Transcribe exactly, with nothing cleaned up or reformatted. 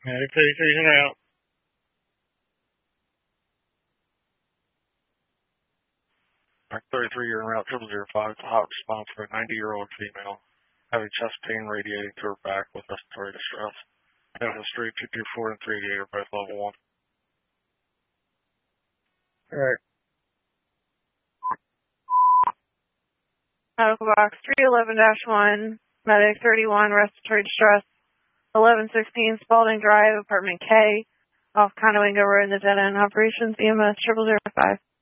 Medic thirty-three in route. Medic thirty-three, you're en route triple zero five. It's a hot response for a ninety-year-old female having chest pain radiating to her back with respiratory distress. No history, two two four and three eighty-eight are both level one. Alright. Medical box three eleven dash one, medic thirty-one, respiratory distress, eleven sixteen Spalding Drive, apartment K, off Conowingo Road in the dead end. Operations E M S triple zero five.